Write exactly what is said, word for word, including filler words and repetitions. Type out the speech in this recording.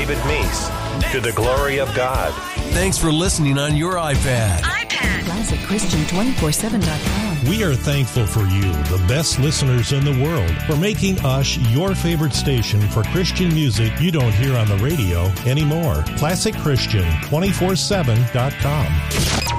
David Meese, to the glory of God. Thanks for listening on your iPad. iPad. Classic Christian two four seven dot com. We are thankful for you, the best listeners in the world, for making us your favorite station for Christian music you don't hear on the radio anymore. Classic Christian two four seven dot com.